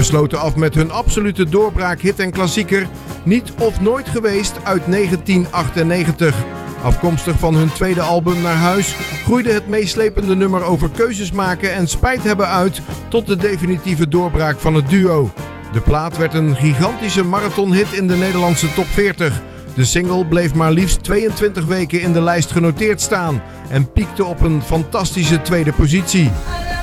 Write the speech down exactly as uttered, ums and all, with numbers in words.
sloten af met hun absolute doorbraakhit en klassieker Niet of Nooit Geweest uit negentien achtennegentig. Afkomstig van hun tweede album Naar Huis groeide het meeslepende nummer over keuzes maken en spijt hebben uit tot de definitieve doorbraak van het duo. De plaat werd een gigantische marathonhit in de Nederlandse top veertig. De single bleef maar liefst tweeëntwintig weken in de lijst genoteerd staan en piekte op een fantastische tweede positie.